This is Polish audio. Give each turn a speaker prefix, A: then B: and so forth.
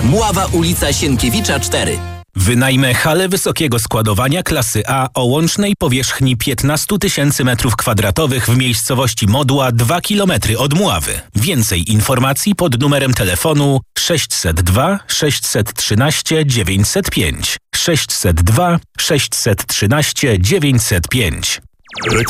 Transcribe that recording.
A: Gdańsk. Mława ulica Sienkiewicza 4.
B: Wynajmę halę wysokiego składowania klasy A o łącznej powierzchni 15 000 m2 w miejscowości Modła 2 km od Mławy. Więcej informacji pod numerem telefonu 602 613 905. 602 613 905.